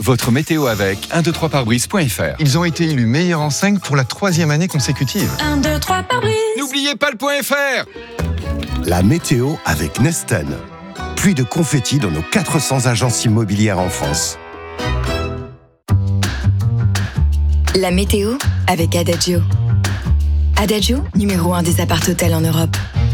Votre météo avec 123pare-brise.fr. Ils ont été élus meilleurs en 5 pour la 3e année consécutive. 1, 2, 3 pare-brise. N'oubliez pas le .fr. La météo avec Nesten. Pluie de confettis dans nos 400 agences immobilières en France. La météo avec Adagio. Adagio, numéro 1 des appart-hôtels en Europe.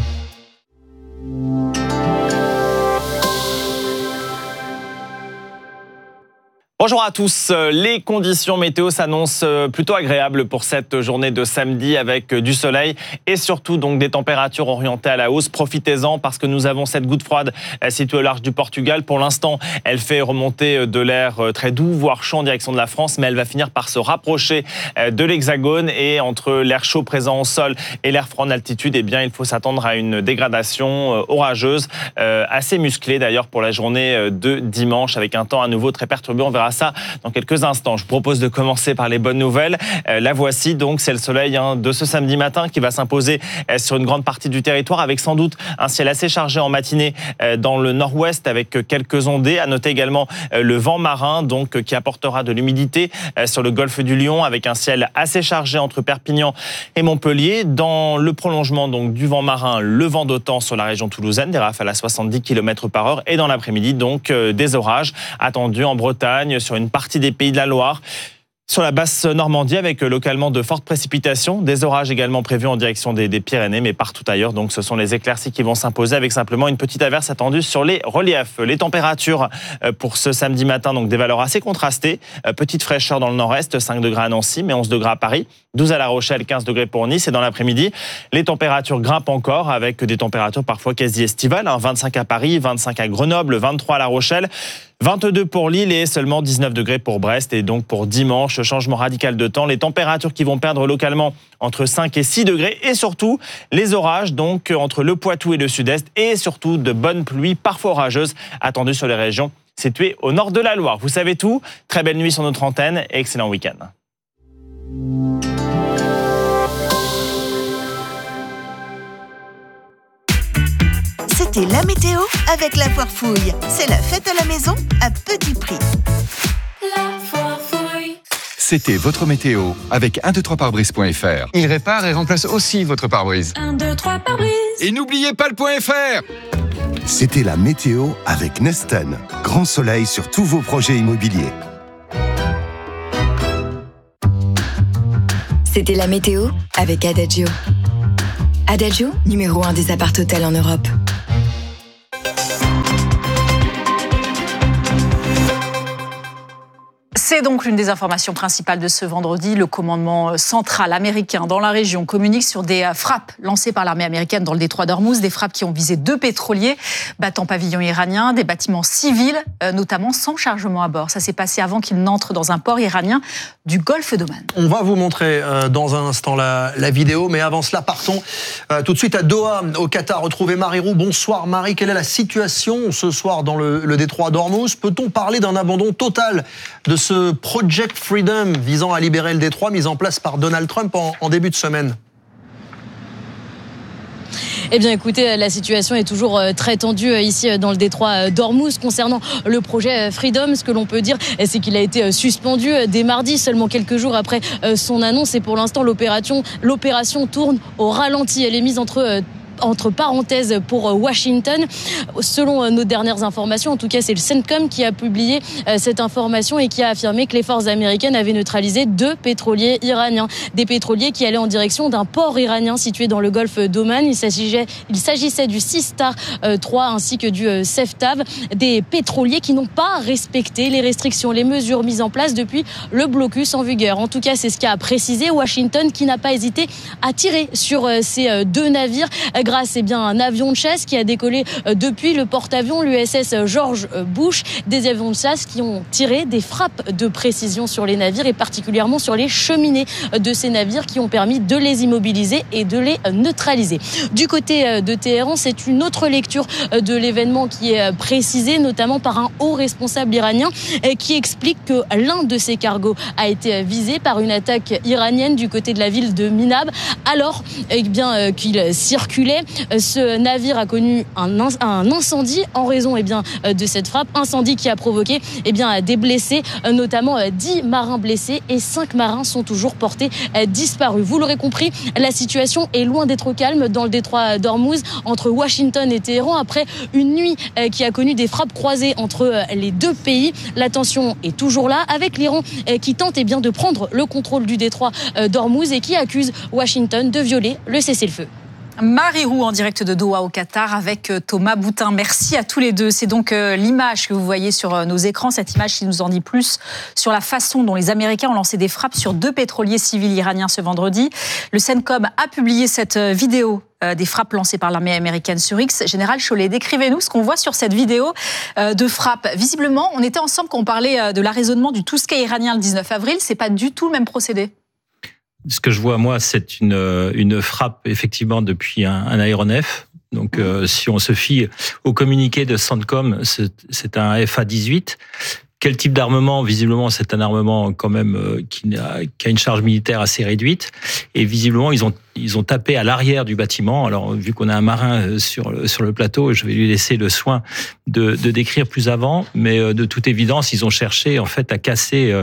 Bonjour à tous. Les conditions météo s'annoncent plutôt agréables pour cette journée de samedi avec du soleil et surtout donc des températures orientées à la hausse. Profitez-en parce que nous avons cette goutte froide située au large du Portugal. Pour l'instant, elle fait remonter de l'air très doux, voire chaud en direction de la France, mais elle va finir par se rapprocher de l'Hexagone et entre l'air chaud présent au sol et l'air froid en altitude, eh bien, il faut s'attendre à une dégradation orageuse assez musclée d'ailleurs pour la journée de dimanche avec un temps à nouveau très perturbé. On verra ça dans quelques instants. Je vous propose de commencer par les bonnes nouvelles. La voici donc, c'est le soleil de ce samedi matin qui va s'imposer sur une grande partie du territoire avec sans doute un ciel assez chargé en matinée dans le nord-ouest avec quelques ondées. À noter également le vent marin donc qui apportera de l'humidité sur le golfe du Lion avec un ciel assez chargé entre Perpignan et Montpellier. Dans le prolongement donc du vent marin, le vent d'OTAN sur la région toulousaine, des rafales à 70 km/h et dans l'après-midi donc des orages attendus en Bretagne, sur une partie des Pays de la Loire, sur la basse Normandie avec localement de fortes précipitations, des orages également prévus en direction des Pyrénées, mais partout ailleurs. Donc ce sont les éclaircies qui vont s'imposer avec simplement une petite averse attendue sur les reliefs. Les températures pour ce samedi matin, donc des valeurs assez contrastées. Petite fraîcheur dans le nord-est, 5 degrés à Nancy, mais 11 degrés à Paris, 12 à La Rochelle, 15 degrés pour Nice. Et dans l'après-midi, les températures grimpent encore avec des températures parfois quasi estivales. 25 à Paris, 25 à Grenoble, 23 à La Rochelle, 22 pour Lille et seulement 19 degrés pour Brest. Et donc pour dimanche, changement radical de temps. Les températures qui vont perdre localement entre 5 et 6 degrés. Et surtout, les orages donc entre le Poitou et le sud-est. Et surtout, de bonnes pluies, parfois orageuses, attendues sur les régions situées au nord de la Loire. Vous savez tout. Très belle nuit sur notre antenne et excellent week-end. C'était la météo avec la Foire Fouille. C'est la fête à la maison à petit prix. La Foire Fouille. C'était votre météo avec 123pare-brise.fr. Ils réparent et remplacent aussi votre pare-brise. 1, 2, 3 pare-brise. Et n'oubliez pas le .fr. C'était la météo avec Nesten. Grand soleil sur tous vos projets immobiliers. C'était la météo avec Adagio. Adagio, numéro 1 des appart-hôtels en Europe. C'est donc l'une des informations principales de ce vendredi. Le commandement central américain dans la région communique sur des frappes lancées par l'armée américaine dans le détroit d'Ormuz, des frappes qui ont visé 2 pétroliers battant pavillon iranien, des bâtiments civils, notamment sans chargement à bord. Ça s'est passé avant qu'ils n'entrent dans un port iranien du golfe d'Oman. On va vous montrer dans un instant la vidéo, mais avant cela, partons tout de suite à Doha, au Qatar. Retrouver Marie Roux. Bonsoir Marie, quelle est la situation ce soir dans le détroit d'Ormuz? Peut-on parler d'un abandon total de ce Project Freedom visant à libérer le détroit mis en place par Donald Trump en début de semaine? Eh bien écoutez, la situation est toujours très tendue ici dans le détroit d'Ormuz concernant le projet Freedom. Ce que l'on peut dire, c'est qu'il a été suspendu dès mardi, seulement quelques jours après son annonce. Et pour l'instant, l'opération tourne au ralenti. Elle est mise entre parenthèses pour Washington. Selon nos dernières informations, en tout cas c'est le CENTCOM qui a publié cette information et qui a affirmé que les forces américaines avaient neutralisé 2 pétroliers iraniens. Des pétroliers qui allaient en direction d'un port iranien situé dans le golfe d'Oman. Il s'agissait du Sistar 3 ainsi que du Seftav. Des pétroliers qui n'ont pas respecté les restrictions, les mesures mises en place depuis le blocus en vigueur. En tout cas, c'est ce qu'a précisé Washington, qui n'a pas hésité à tirer sur ces 2 navires grâce à un avion de chasse qui a décollé depuis le porte-avions, l'USS George Bush. Des avions de chasse qui ont tiré des frappes de précision sur les navires et particulièrement sur les cheminées de ces navires qui ont permis de les immobiliser et de les neutraliser. Du côté de Téhéran, c'est une autre lecture de l'événement qui est précisée, notamment par un haut responsable iranien qui explique que l'un de ces cargos a été visé par une attaque iranienne du côté de la ville de Minab alors qu'il circulait brûlait. Ce navire a connu un incendie en raison de cette frappe. Incendie qui a provoqué des blessés, notamment 10 marins blessés et 5 marins sont toujours portés disparus. Vous l'aurez compris, la situation est loin d'être calme dans le détroit d'Ormuz entre Washington et Téhéran après une nuit qui a connu des frappes croisées entre les deux pays. La tension est toujours là avec l'Iran qui tente de prendre le contrôle du détroit d'Ormuz et qui accuse Washington de violer le cessez-le-feu. Marie Roux en direct de Doha au Qatar avec Thomas Boutin. Merci à tous les deux. C'est donc l'image que vous voyez sur nos écrans, cette image qui nous en dit plus sur la façon dont les Américains ont lancé des frappes sur 2 pétroliers civils iraniens ce vendredi. Le CENTCOM a publié cette vidéo des frappes lancées par l'armée américaine sur X. Général Chollet, décrivez-nous ce qu'on voit sur cette vidéo de frappe. Visiblement, on était ensemble quand on parlait de l'arraisonnement du Touskay iranien le 19 avril. C'est pas du tout le même procédé. Ce que je vois, moi, c'est une frappe, effectivement, depuis un aéronef. Donc, si on se fie au communiqué de CENTCOM, c'est un FA-18. Quel type d'armement? Visiblement, c'est un armement quand même qui a une charge militaire assez réduite. Et visiblement, ils ont tapé à l'arrière du bâtiment. Alors, vu qu'on a un marin sur le plateau, je vais lui laisser le soin de décrire plus avant. Mais de toute évidence, ils ont cherché en fait à casser,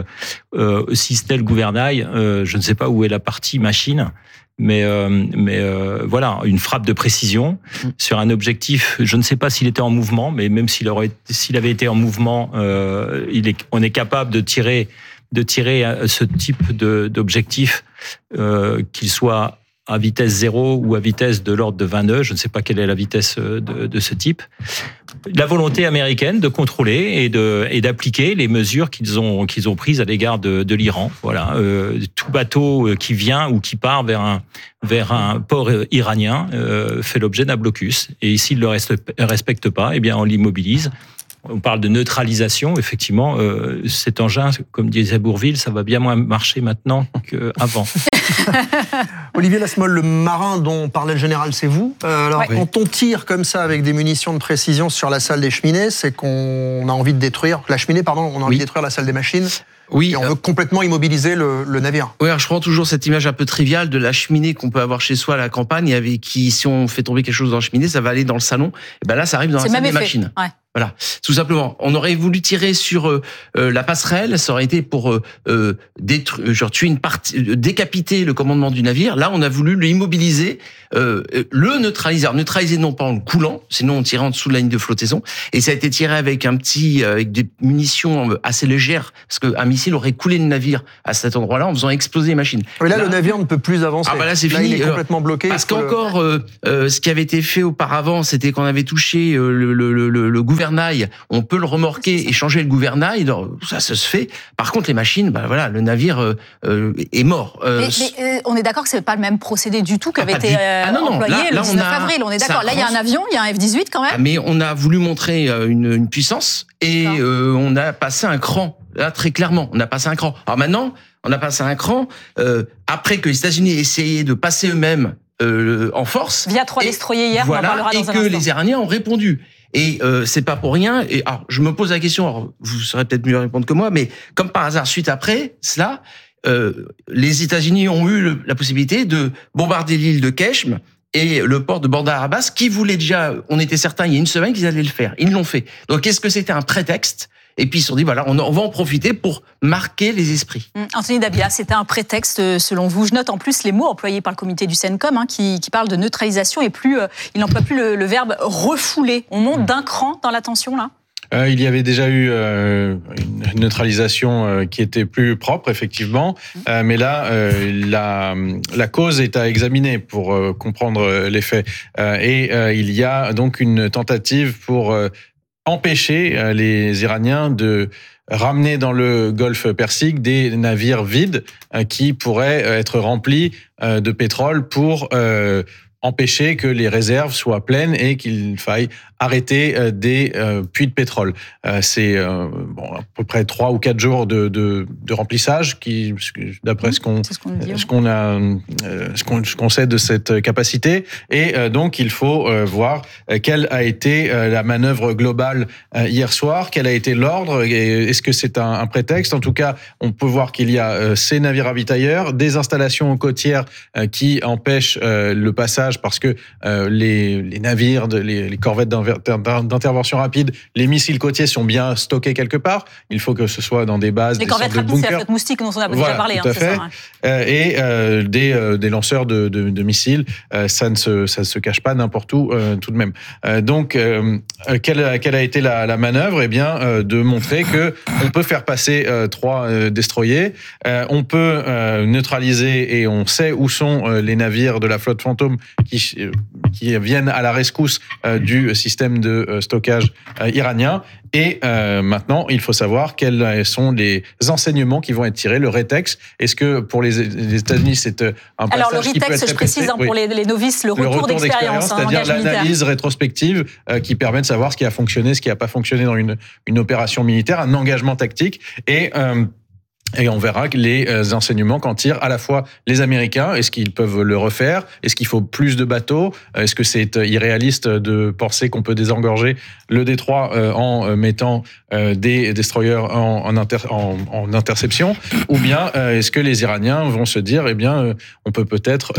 si ce n'est le gouvernail, je ne sais pas où est la partie machine. Mais voilà, une frappe de précision sur un objectif. Je ne sais pas s'il était en mouvement, mais même s'il avait été en mouvement, on est capable de tirer ce type d'objectif, qu'il soit à vitesse 0 ou à vitesse de l'ordre de 20 nœuds. Je ne sais pas quelle est la vitesse de ce type. La volonté américaine de contrôler et d'appliquer les mesures qu'ils ont prises à l'égard de l'Iran. Voilà, tout bateau qui vient ou qui part vers un port iranien fait l'objet d'un blocus. Et s'il ne le respecte pas, eh bien on l'immobilise. On parle de neutralisation, effectivement. Cet engin, comme disait Bourvil, ça va bien moins marcher maintenant qu'avant. Olivier Lasmole, le marin dont parlait le général, c'est vous. Alors, quand on tire comme ça avec des munitions de précision sur la salle des cheminées, c'est qu'on a envie de détruire la cheminée, pardon, on a envie de détruire la salle des machines. Oui, et on veut complètement immobiliser le navire. Oui, alors je prends toujours cette image un peu triviale de la cheminée qu'on peut avoir chez soi à la campagne, avec qui, si on fait tomber quelque chose dans la cheminée, ça va aller dans le salon. Et ben là, ça arrive dans la salle des machines. Ouais. Voilà, tout simplement. On aurait voulu tirer sur la passerelle, ça aurait été pour tuer une partie, décapiter le commandement du navire. Là, on a voulu l'immobiliser, le neutraliser. Alors, neutraliser non pas en le coulant, sinon on tirait en dessous de la ligne de flottaison. Et ça a été tiré avec avec des munitions assez légères, parce qu'un missile aurait coulé le navire à cet endroit-là en faisant exploser les machines. Mais là, le navire ne peut plus avancer. Ah bah là, c'est fini. Il est complètement bloqué. Parce qu'encore, ce qui avait été fait auparavant, c'était qu'on avait touché le gouvernail. On peut le remorquer et changer le gouvernail, ça se fait. Par contre, les machines, le navire est mort. Mais on est d'accord que c'est pas le même procédé du tout qu'avait été employé le 19 avril. On est d'accord. Là, il y a un avion, il y a un F-18 quand même. Mais on a voulu montrer une puissance et on a passé un cran. Là, très clairement, on a passé un cran. Alors maintenant, on a passé un cran après que les États-Unis aient essayé de passer eux-mêmes en force. Via 3 destroyers hier, voilà, on en parlera dans un instant. Et que les Iraniens ont répondu. Et c'est pas pour rien. Et alors, je me pose la question. Alors, vous saurez peut-être mieux répondre que moi, mais comme par hasard, suite après cela, les États-Unis ont eu la possibilité de bombarder l'île de Keshm et le port de Bandar Abbas, qui voulait déjà. On était certains il y a une semaine qu'ils allaient le faire. Ils l'ont fait. Donc, est-ce que c'était un prétexte? Et puis ils se sont dit, voilà, on va en profiter pour marquer les esprits. Anthony Dabia, c'était un prétexte selon vous. Je note en plus les mots employés par le comité du CENTCOM qui parle de neutralisation et il n'emploie plus le verbe refouler. On monte d'un cran dans la tension là. Il y avait déjà eu une neutralisation qui était plus propre, effectivement. Mais là, la cause est à examiner pour comprendre les faits. Et il y a donc une tentative pour empêcher les Iraniens de ramener dans le golfe Persique des navires vides qui pourraient être remplis de pétrole pour empêcher que les réserves soient pleines et qu'il faille arrêter des puits de pétrole. C'est à peu près 3 ou 4 jours de remplissage qui, d'après ce qu'on sait de cette capacité. Et donc, il faut voir quelle a été la manœuvre globale hier soir, quel a été l'ordre, est-ce que c'est un prétexte? En tout cas, on peut voir qu'il y a ces navires ravitailleurs, des installations côtières qui empêchent le passage stockage parce que les navires, les corvettes d'intervention rapide, les missiles côtiers sont bien stockés quelque part. Il faut que ce soit dans des bases, les des sortes corvettes de rapides, bunkers. c'est la flotte moustique dont on a déjà parlé. Tout à fait. Ça, et des lanceurs de missiles, ça ne se cache pas n'importe où tout de même. Donc, quelle a été la manœuvre ? Eh bien, de montrer que on peut faire passer 3 destroyers, on peut neutraliser et on sait où sont les navires de la flotte fantôme qui viennent à la rescousse du système de stockage iranien. Et maintenant, il faut savoir quels sont les enseignements qui vont être tirés, le RETEX. Est-ce que pour les États-Unis, c'est un passage Alors le qui peut RETEX, être je précise pour les novices, le retour d'expérience, c'est-à-dire l'analyse rétrospective qui permet de savoir ce qui a fonctionné, ce qui n'a pas fonctionné dans une opération militaire, un engagement tactique. Et on verra que les enseignements qu'en tirent à la fois les Américains. Est-ce qu'ils peuvent le refaire ? Est-ce qu'il faut plus de bateaux ? Est-ce que c'est irréaliste de penser qu'on peut désengorger le détroit en mettant des destroyers en interception ? Ou bien est-ce que les Iraniens vont se dire, eh bien, on peut peut-être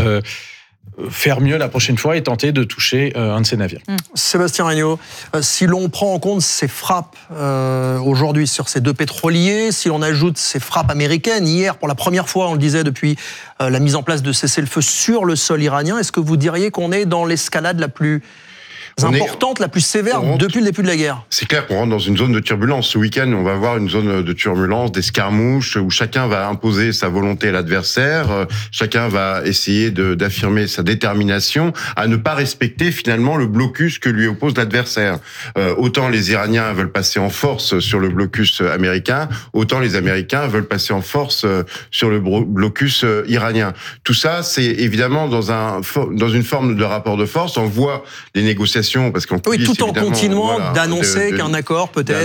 faire mieux la prochaine fois et tenter de toucher un de ces navires. Sébastien Regnault, si l'on prend en compte ces frappes aujourd'hui sur ces 2 pétroliers, si l'on ajoute ces frappes américaines, hier pour la première fois, on le disait depuis la mise en place de cessez-le-feu sur le sol iranien, est-ce que vous diriez qu'on est dans l'escalade la plus importante, la plus sévère depuis le début de la guerre? C'est clair qu'on rentre dans une zone de turbulence. Ce week-end, on va avoir une zone de turbulence, des escarmouches, où chacun va imposer sa volonté à l'adversaire, chacun va essayer d'affirmer sa détermination à ne pas respecter finalement le blocus que lui oppose l'adversaire. Autant les Iraniens veulent passer en force sur le blocus américain, autant les Américains veulent passer en force sur le blocus iranien. Tout ça, c'est évidemment dans une forme de rapport de force. On voit les négociations parce qu'en oui, tout en continuant d'annoncer qu'un accord peut-être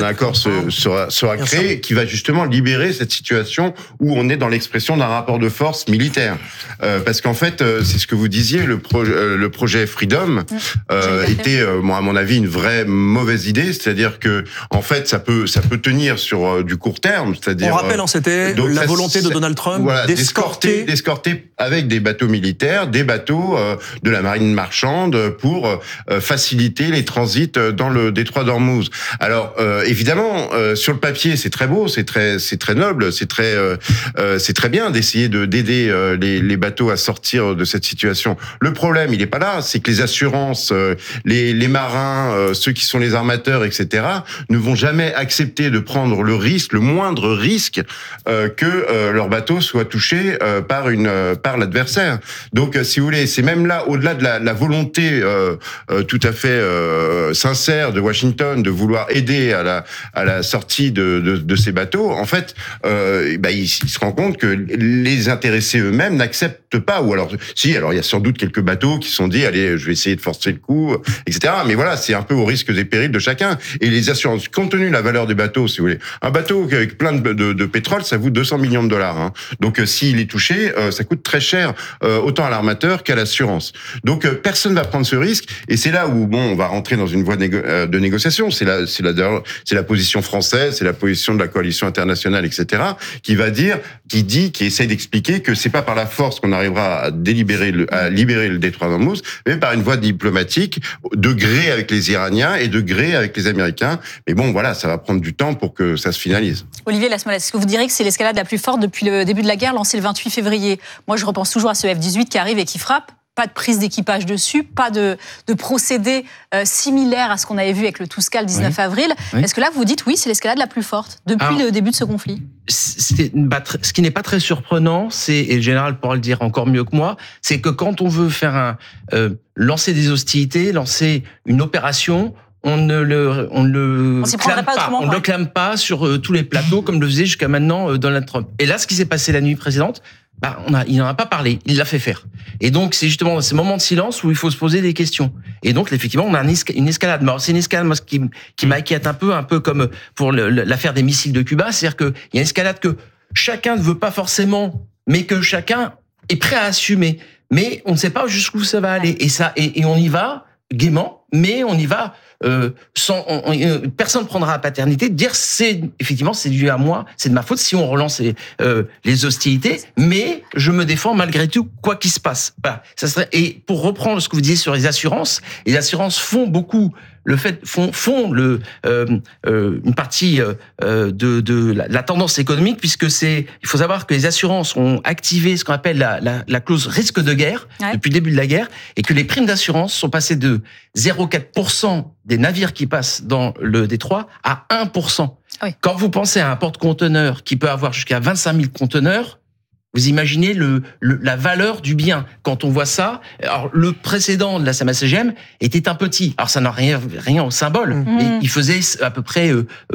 sera créé, qui va justement libérer cette situation où on est dans l'expression d'un rapport de force militaire. Parce qu'en fait, c'est ce que vous disiez, le projet Freedom était, à mon avis, une vraie mauvaise idée. C'est-à-dire que, en fait, ça peut tenir sur du court terme. C'est-à-dire, on rappelle, c'était la volonté de Donald Trump d'escorter avec des bateaux militaires, des bateaux de la marine marchande pour faciliter les transits dans le détroit d'Ormuz. Alors évidemment, sur le papier, c'est très beau, c'est très noble, c'est très bien d'essayer d'aider les bateaux à sortir de cette situation. Le problème, il est pas là, c'est que les assurances, les marins, ceux qui sont les armateurs, etc., ne vont jamais accepter de prendre le risque, le moindre risque, que leur bateau soit touché par l'adversaire. Donc, si vous voulez, c'est même là, au-delà de la volonté tout à fait sincère de Washington de vouloir aider à la sortie de ces bateaux, en fait, il se rend compte que les intéressés eux-mêmes n'acceptent pas. Ou alors, il y a sans doute quelques bateaux qui se sont dit, allez, je vais essayer de forcer le coup, etc. Mais voilà, c'est un peu au risque des périls de chacun. Et les assurances, compte tenu de la valeur des bateaux, si vous voulez, un bateau avec plein de pétrole, ça coûte $200 millions. Hein. Donc, s'il est touché, ça coûte très cher, autant à l'armateur qu'à l'assurance. Donc, personne ne va prendre ce risque. Et c'est là où, on va rentrer dans une voie de négociation. C'est la position française, c'est la position de la coalition internationale, etc., qui essaie d'expliquer que c'est pas par la force qu'on arrivera à libérer le détroit d'Ormuz, mais par une voie diplomatique, de gré avec les Iraniens et de gré avec les Américains. Mais bon, voilà, ça va prendre du temps pour que ça se finalise. Olivier Lasmolas, est-ce que vous direz que c'est l'escalade la plus forte depuis le début de la guerre, lancée le 28 février ? Moi, je repense toujours à ce F-18 qui arrive et qui frappe. Pas de prise d'équipage dessus, pas de procédé similaire à ce qu'on avait vu avec le Tousca le 19 avril. Oui. Est-ce que là, vous dites, oui, c'est l'escalade la plus forte depuis le début de ce conflit ? Ce qui n'est pas très surprenant, et le général pourra le dire encore mieux que moi, c'est que quand on veut faire lancer des hostilités, lancer une opération, on ne le clame pas sur tous les plateaux comme le faisait jusqu'à maintenant Donald Trump. Et là, ce qui s'est passé la nuit précédente, il n'en a pas parlé, il l'a fait faire. Et donc, c'est justement dans ces moments de silence où il faut se poser des questions. Et donc, effectivement, on a une escalade. Mais alors, c'est une escalade, moi, qui m'inquiète un peu comme pour l'affaire des missiles de Cuba. C'est-à-dire qu'il y a une escalade que chacun ne veut pas forcément, mais que chacun est prêt à assumer. Mais on ne sait pas jusqu'où ça va aller. Et on y va gaiement. mais on y va personne ne prendra la paternité de dire c'est dû à moi, c'est de ma faute si on relance les hostilités, mais je me défends malgré tout quoi qu'il se passe. Voilà, ça serait. Et pour reprendre ce que vous disiez sur les assurances font beaucoup. Font une partie de la tendance économique, puisque il faut savoir que les assurances ont activé ce qu'on appelle la clause risque de guerre depuis le début de la guerre, et que les primes d'assurance sont passées de 0,4% des navires qui passent dans le détroit à 1%. Oui. Quand vous pensez à un porte-conteneurs qui peut avoir jusqu'à 25 000 conteneurs, vous imaginez la valeur du bien. Quand on voit ça, alors le précédent de la SAMA-CGM était un petit. Alors ça n'a rien au symbole. Mais il faisait à peu près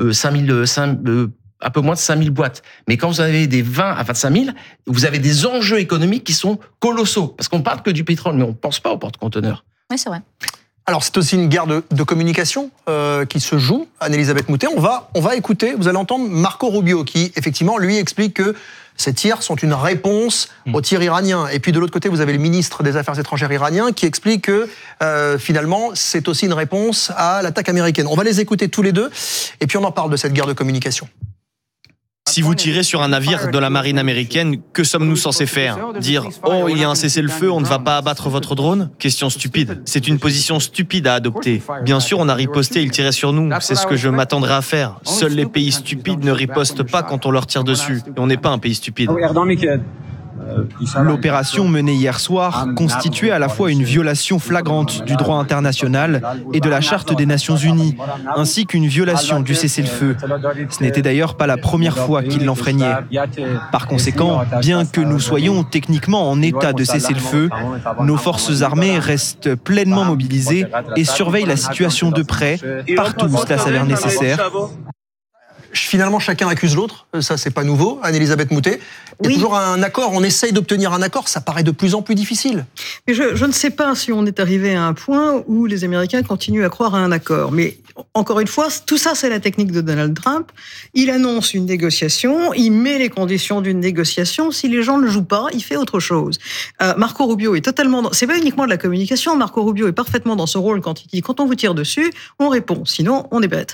un peu moins de 5 000 boîtes. Mais quand vous avez des 20 à 25 000, vous avez des enjeux économiques qui sont colossaux. Parce qu'on parle que du pétrole, mais on ne pense pas au porte-conteneurs. Oui, c'est vrai. Alors c'est aussi une guerre de communication qui se joue, Anne-Elisabeth Moutet. On va écouter, vous allez entendre Marco Rubio qui effectivement lui explique que ces tirs sont une réponse aux tirs iraniens. Et puis de l'autre côté, vous avez le ministre des Affaires étrangères iranien qui explique que finalement c'est aussi une réponse à l'attaque américaine. On va les écouter tous les deux et puis on en parle de cette guerre de communication. Si vous tirez sur un navire de la marine américaine, que sommes-nous censés faire? Dire « Oh, il y a un cessez-le-feu, on ne va pas abattre votre drone ?» Question stupide. C'est une position stupide à adopter. Bien sûr, on a riposté, ils tiraient sur nous. C'est ce que je m'attendrais à faire. Seuls les pays stupides ne ripostent pas quand on leur tire dessus. Et on n'est pas un pays stupide. L'opération menée hier soir constituait à la fois une violation flagrante du droit international et de la Charte des Nations Unies, ainsi qu'une violation du cessez-le-feu. Ce n'était d'ailleurs pas la première fois qu'il l'enfreignait. Par conséquent, bien que nous soyons techniquement en état de cessez-le-feu, nos forces armées restent pleinement mobilisées et surveillent la situation de près, partout où cela s'avère nécessaire. Finalement, chacun accuse l'autre, ça c'est pas nouveau, Anne-Elisabeth Moutet. Il y a toujours un accord, on essaye d'obtenir un accord, ça paraît de plus en plus difficile. Mais je ne sais pas si on est arrivé à un point où les Américains continuent à croire à un accord. Mais encore une fois, tout ça c'est la technique de Donald Trump. Il annonce une négociation, il met les conditions d'une négociation, si les gens ne jouent pas, il fait autre chose. Marco Rubio est totalement... C'est pas uniquement de la communication, Marco Rubio est parfaitement dans ce rôle quand il dit quand on vous tire dessus, on répond, sinon on est bête.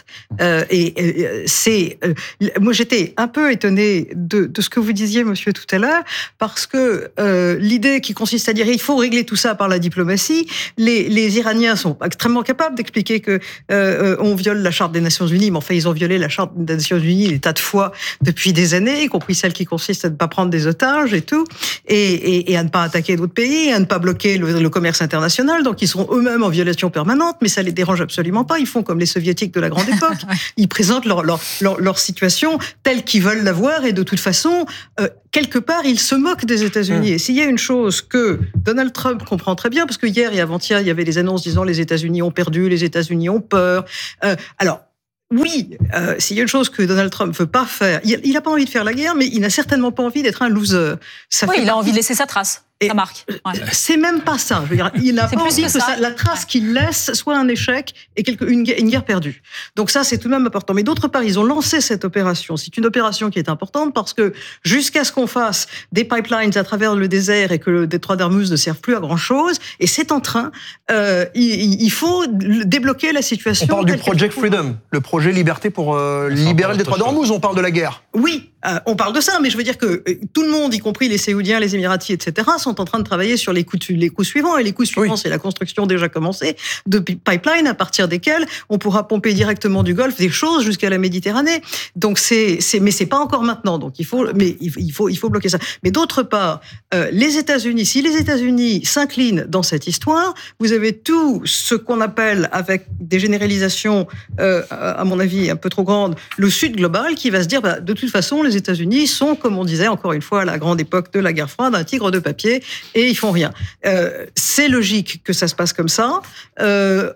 Moi, j'étais un peu étonnée de ce que vous disiez, monsieur, tout à l'heure, parce que l'idée qui consiste à dire il faut régler tout ça par la diplomatie, les Iraniens sont extrêmement capables d'expliquer que on viole la Charte des Nations Unies, mais enfin, ils ont violé la Charte des Nations Unies des tas de fois depuis des années, y compris celle qui consiste à ne pas prendre des otages et tout, et à ne pas attaquer d'autres pays, à ne pas bloquer le commerce international. Donc, ils sont eux-mêmes en violation permanente, mais ça les dérange absolument pas. Ils font comme les soviétiques de la grande époque. Ils présentent leur situation telle qu'ils veulent la voir, et de toute façon, quelque part, ils se moquent des États-Unis. Et s'il y a une chose que Donald Trump comprend très bien, parce que hier et avant-hier, il y avait des annonces disant les États-Unis ont perdu, les États-Unis ont peur. Alors, oui, s'il y a une chose que Donald Trump veut pas faire, il n'a pas envie de faire la guerre, mais il n'a certainement pas envie d'être un loser. Il a envie de laisser sa trace. Ça marque. Ouais. C'est même pas ça. Je veux dire, il n'a pas envie que la trace qu'il laisse soit un échec et une guerre perdue. Donc ça, c'est tout de même important. Mais d'autre part, ils ont lancé cette opération. C'est une opération qui est importante parce que jusqu'à ce qu'on fasse des pipelines à travers le désert et que le détroit d'Ormuz ne serve plus à grand-chose, et c'est en train, il faut débloquer la situation. On parle du Project Freedom, le projet Liberté pour libérer le détroit d'Ormuz. On parle de la guerre. Oui, on parle de ça, mais je veux dire que tout le monde, y compris les Saoudiens, les Émiratis, etc., sont en train de travailler sur les coups suivants. Et les coups suivants, c'est la construction déjà commencée de pipelines à partir desquels on pourra pomper directement du Golfe des choses jusqu'à la Méditerranée. Donc mais c'est pas encore maintenant. Donc il faut bloquer ça. Mais d'autre part, les États-Unis, si les États-Unis s'inclinent dans cette histoire, vous avez tout ce qu'on appelle, avec des généralisations, à mon avis un peu trop grandes, le Sud global, qui va se dire, de toute façon, les États-Unis sont, comme on disait encore une fois à la grande époque de la guerre froide, un tigre de papier, et ils font rien. C'est logique que ça se passe comme ça. On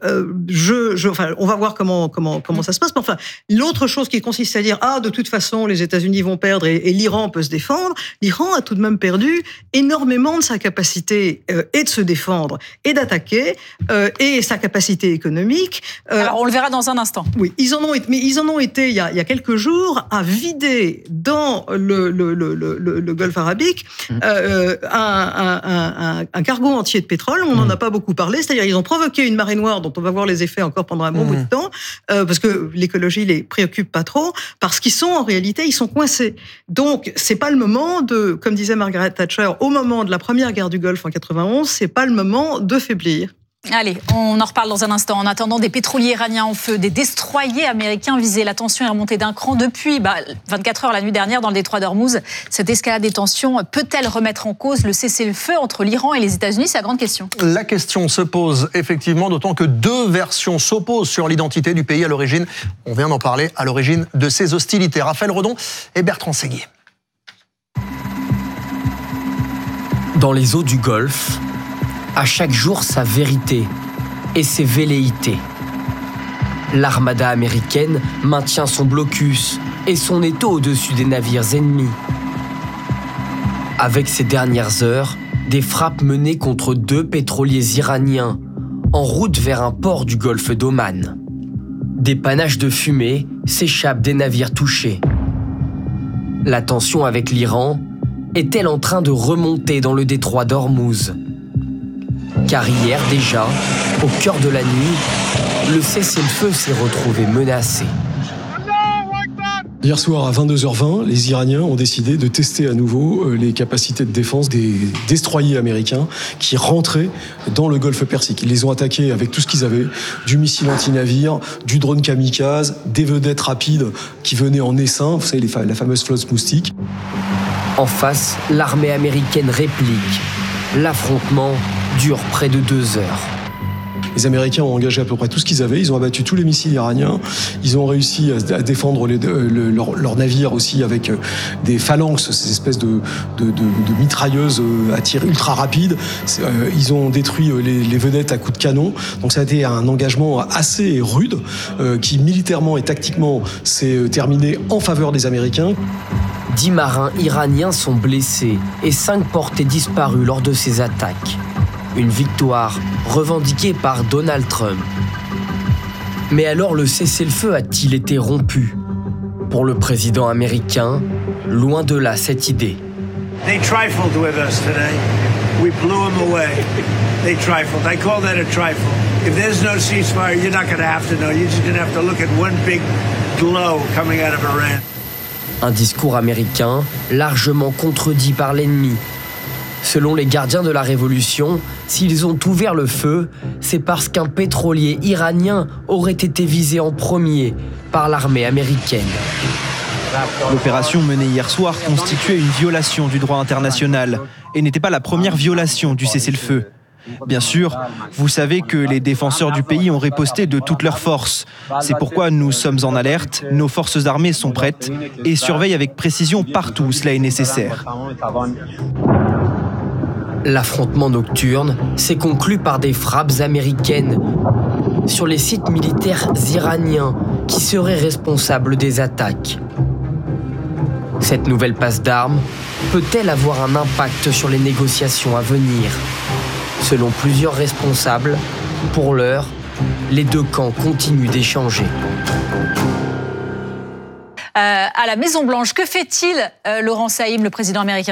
va voir comment ça se passe. Mais enfin, l'autre chose qui consiste à dire de toute façon les États-Unis vont perdre et l'Iran peut se défendre. L'Iran a tout de même perdu énormément de sa capacité et de se défendre et d'attaquer et sa capacité économique. Alors on le verra dans un instant. Oui, ils en ont été il y a quelques jours à vider lancé dans le Golfe arabique un cargo entier de pétrole. On n'en a pas beaucoup parlé. C'est-à-dire ils ont provoqué une marée noire dont on va voir les effets encore pendant un bon bout de temps, parce que l'écologie les préoccupe pas trop, parce qu'ils sont en réalité ils sont coincés. Donc c'est pas le moment de, comme disait Margaret Thatcher, au moment de la première guerre du Golfe en 91, c'est pas le moment de faiblir. Allez, on en reparle dans un instant. En attendant, des pétroliers iraniens en feu, des destroyers américains visés. La tension est remontée d'un cran depuis 24 heures la nuit dernière dans le détroit d'Ormuz. Cette escalade des tensions peut-elle remettre en cause le cessez-le-feu entre l'Iran et les États-Unis? C'est la grande question. La question se pose effectivement, d'autant que deux versions s'opposent sur l'identité du pays à l'origine. On vient d'en parler, à l'origine de ces hostilités. Raphaël Redon et Bertrand Séguier. Dans les eaux du Golfe, à chaque jour sa vérité et ses velléités. L'armada américaine maintient son blocus et son étau au-dessus des navires ennemis. Avec ces dernières heures, des frappes menées contre 2 pétroliers iraniens en route vers un port du golfe d'Oman. Des panaches de fumée s'échappent des navires touchés. La tension avec l'Iran est-elle en train de remonter dans le détroit d'Ormuz? Car hier déjà, au cœur de la nuit, le cessez-le-feu s'est retrouvé menacé. Hier soir à 22h20, les Iraniens ont décidé de tester à nouveau les capacités de défense des destroyers américains qui rentraient dans le golfe Persique. Ils les ont attaqués avec tout ce qu'ils avaient, du missile anti-navire, du drone kamikaze, des vedettes rapides qui venaient en essaim, vous savez, la fameuse flotte moustique. En face, l'armée américaine réplique. L'affrontement dure près de 2 heures. Les Américains ont engagé à peu près tout ce qu'ils avaient. Ils ont abattu tous les missiles iraniens. Ils ont réussi à défendre leurs navires aussi avec des phalanx, ces espèces de mitrailleuses à tir ultra rapide. Ils ont détruit les vedettes à coups de canon. Donc ça a été un engagement assez rude qui militairement et tactiquement s'est terminé en faveur des Américains. 10 marins iraniens sont blessés et 5 portés disparus lors de ces attaques. Une victoire revendiquée par Donald Trump. Mais alors le cessez-le-feu a-t-il été rompu? Pour le président américain, loin de là cette idée. They trifled with us today. We blew them away. They trifled. I call that a trifle. If there's no ceasefire, you're not going to have to know. You're just going to have to look at one big glow coming out of Iran. Un discours américain largement contredit par l'ennemi. Selon les gardiens de la Révolution, s'ils ont ouvert le feu, c'est parce qu'un pétrolier iranien aurait été visé en premier par l'armée américaine. L'opération menée hier soir constituait une violation du droit international et n'était pas la première violation du cessez-le-feu. Bien sûr, vous savez que les défenseurs du pays ont riposté de toutes leurs forces. C'est pourquoi nous sommes en alerte, nos forces armées sont prêtes et surveillent avec précision partout où cela est nécessaire. L'affrontement nocturne s'est conclu par des frappes américaines sur les sites militaires iraniens qui seraient responsables des attaques. Cette nouvelle passe d'armes peut-elle avoir un impact sur les négociations à venir ? Selon plusieurs responsables, pour l'heure, les deux camps continuent d'échanger. À la Maison-Blanche, que fait-il, Laurent Saïm, le président américain ?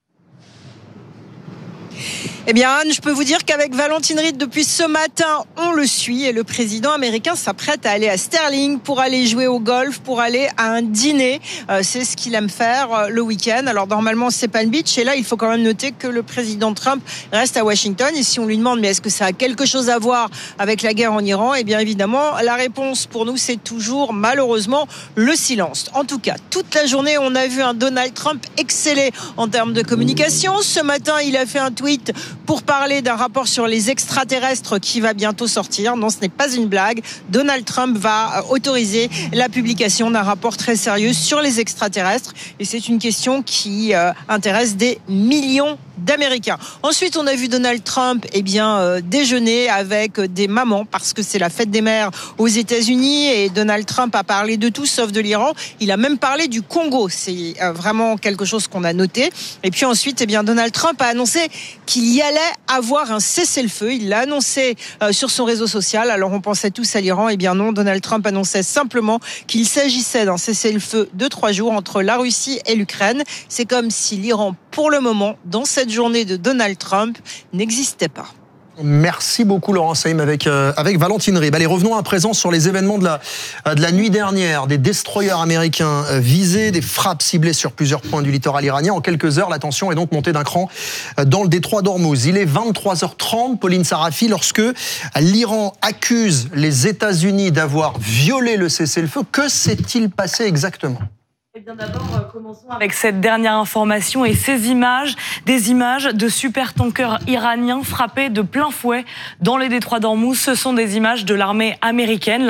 Eh bien, Anne, je peux vous dire qu'avec Valentine Reed, depuis ce matin, on le suit et le président américain s'apprête à aller à Sterling pour aller jouer au golf, pour aller à un dîner. C'est ce qu'il aime faire le week-end. Alors, normalement, c'est Palm Beach. Et là, il faut quand même noter que le président Trump reste à Washington. Et si on lui demande, mais est-ce que ça a quelque chose à voir avec la guerre en Iran? Eh bien, évidemment, la réponse pour nous, c'est toujours, malheureusement, le silence. En tout cas, toute la journée, on a vu un Donald Trump exceller en termes de communication. Ce matin, il a fait un tweet pour parler d'un rapport sur les extraterrestres qui va bientôt sortir. Non, ce n'est pas une blague. Donald Trump va autoriser la publication d'un rapport très sérieux sur les extraterrestres. Et c'est une question qui intéresse des millions d'Américains. Ensuite, on a vu Donald Trump déjeuner avec des mamans parce que c'est la fête des mères aux États-Unis et Donald Trump a parlé de tout sauf de l'Iran. Il a même parlé du Congo. C'est vraiment quelque chose qu'on a noté. Et puis ensuite, Donald Trump a annoncé qu'il y allait avoir un cessez-le-feu. Il l'a annoncé sur son réseau social. Alors on pensait tous à l'Iran. Eh bien non, Donald Trump annonçait simplement qu'il s'agissait d'un cessez-le-feu de 3 jours entre la Russie et l'Ukraine. C'est comme si l'Iran, pour le moment, dans cette journée de Donald Trump, n'existait pas. Merci beaucoup Laurent Saïm avec Valentine Rib. Allez, revenons à présent sur les événements de la nuit dernière. Des destroyers américains visés, des frappes ciblées sur plusieurs points du littoral iranien. En quelques heures, la tension est donc montée d'un cran dans le détroit d'Ormuz. Il est 23h30, Pauline Sarafi, lorsque l'Iran accuse les États-Unis d'avoir violé le cessez-le-feu. Que s'est-il passé exactement ? D'abord, commençons avec cette dernière information et ces images, des images de supertankers iraniens frappés de plein fouet dans les détroits d'Ormuz. Ce sont des images de l'armée américaine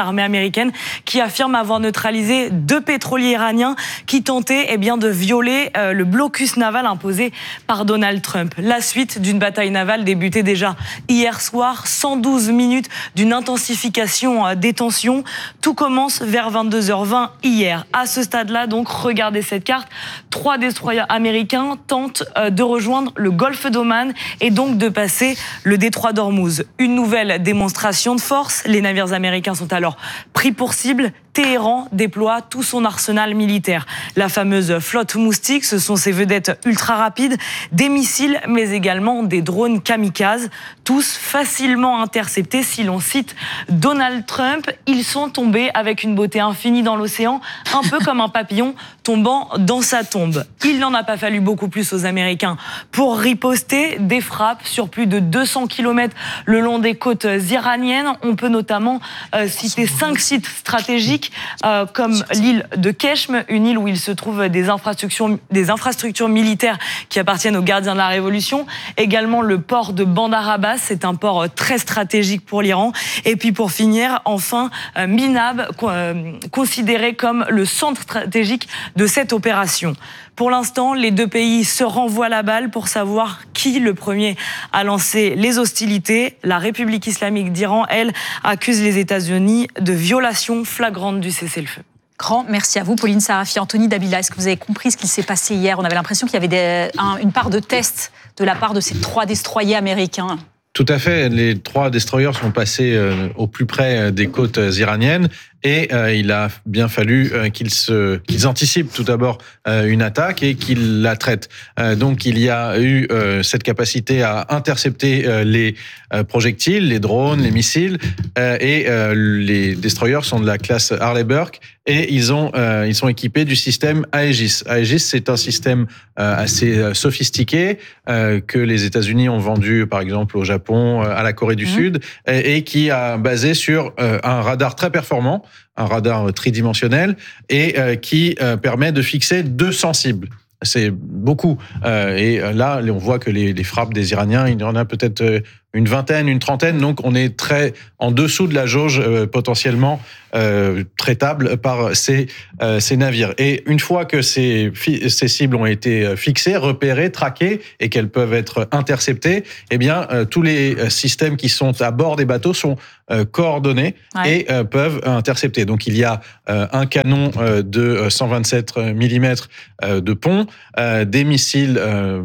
qui affirme avoir neutralisé 2 pétroliers iraniens qui tentaient de violer le blocus naval imposé par Donald Trump. La suite d'une bataille navale débutée déjà hier soir, 112 minutes d'une intensification des tensions. Tout commence vers 22h20 hier. À ce stade-là, donc, regardez cette carte. 3 destroyers américains tentent de rejoindre le golfe d'Oman et donc de passer le détroit d'Ormuz. Une nouvelle démonstration de force. Les navires américains sont alors pris pour cible. Téhéran déploie tout son arsenal militaire. La fameuse flotte Moustique, ce sont ces vedettes ultra rapides, des missiles, mais également des drones kamikazes, tous facilement interceptés. Si l'on cite Donald Trump, ils sont tombés avec une beauté infinie dans l'océan, un peu comme un papillon tombant dans sa tombe. Il n'en a pas fallu beaucoup plus aux Américains pour riposter des frappes sur plus de 200 km le long des côtes iraniennes. On peut notamment citer 5 sites stratégiques comme l'île de Keshm, une île où il se trouve des infrastructures militaires qui appartiennent aux gardiens de la Révolution. Également le port de Bandar Abbas, c'est un port très stratégique pour l'Iran. Et puis pour finir, enfin, Minab, considéré comme le centre stratégique de cette opération. Pour l'instant, les 2 pays se renvoient la balle pour savoir qui le premier a lancé les hostilités. La République islamique d'Iran, elle, accuse les États-Unis de violation flagrante du cessez-le-feu. Grand merci à vous, Pauline Sarafi. Anthony Dabila, est-ce que vous avez compris ce qui s'est passé hier ? On avait l'impression qu'il y avait une part de test de la part de ces 3 destroyers américains. Tout à fait. Les 3 destroyers sont passés au plus près des côtes iraniennes et il a bien fallu qu'ils anticipent tout d'abord une attaque et qu'ils la traitent. Donc il y a eu cette capacité à intercepter les projectiles, les drones, les missiles et les destroyers sont de la classe Arleigh Burke et ils sont équipés du système Aegis. Aegis, c'est un système assez sophistiqué que les États-Unis ont vendu par exemple au Japon, à la Corée du Sud et qui a basé sur un radar très performant, un radar tridimensionnel et qui permet de fixer 200 cibles. C'est beaucoup. Et là, on voit que les frappes des Iraniens, il y en a peut-être une vingtaine, une trentaine. Donc, on est très en dessous de la jauge potentiellement traitable par ces navires. Et une fois que ces cibles ont été fixées, repérées, traquées et qu'elles peuvent être interceptées, eh bien, tous les systèmes qui sont à bord des bateaux sont coordonnés et peuvent intercepter. Donc, il y a un canon de 127 mm de pont, des missiles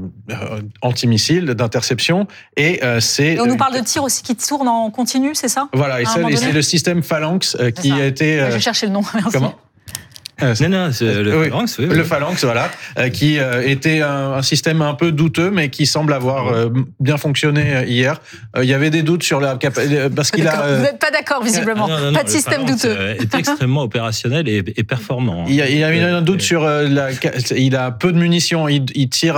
antimissiles d'interception et on nous parle de tirs aussi qui tournent en continu, c'est ça ? Voilà, et c'est le système Phalanx qui a été... Je cherchais le nom, merci. Comment ? Non, c'est le Phalanx, oui. Le Phalanx, voilà, qui était un système un peu douteux, mais qui semble avoir bien fonctionné hier. Il y avait des doutes sur la capacité, parce qu'il a... Vous n'êtes pas d'accord, visiblement. Non, pas de système douteux. Est extrêmement opérationnel et performant. Il y a eu un doute sur il a peu de munitions, il tire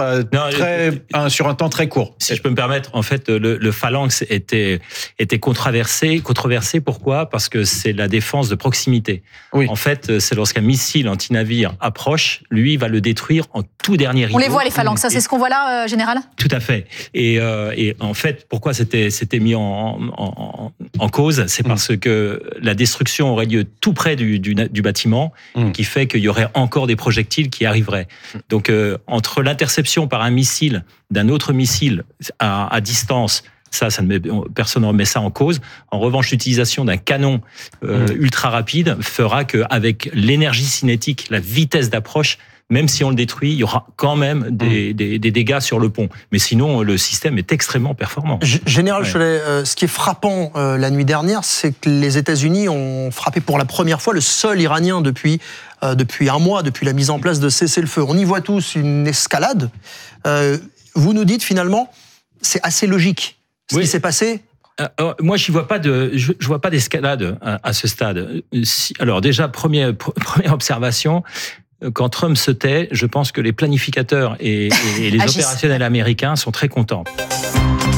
sur un temps très court. Si je peux me permettre, en fait, le Phalanx était controversé. Pourquoi ? Parce que c'est la défense de proximité. Oui. En fait, c'est lorsqu'un missile missile anti-navire approche, lui va le détruire en tout dernier rideau. On les voit les phalanges, ça c'est ce qu'on voit là, général ? Tout à fait. Et en fait, pourquoi c'était mis en cause, c'est parce que la destruction aurait lieu tout près du bâtiment, qui fait qu'il y aurait encore des projectiles qui arriveraient. Donc entre l'interception par un missile d'un autre missile à distance, personne ne remet ça en cause. En revanche, l'utilisation d'un canon ultra rapide fera qu'avec l'énergie cinétique, la vitesse d'approche, même si on le détruit, il y aura quand même des dégâts sur le pont. Mais sinon, le système est extrêmement performant. Général Cholet, ce qui est frappant la nuit dernière, c'est que les États-Unis ont frappé pour la première fois le sol iranien depuis un mois, depuis la mise en place de cessez-le-feu. On y voit tous une escalade. Vous nous dites finalement, c'est assez logique. Ce qui s'est passé. Moi, je vois pas d'escalade à ce stade. Alors déjà, première observation. Quand Trump se tait, je pense que les planificateurs et les opérationnels américains sont très contents.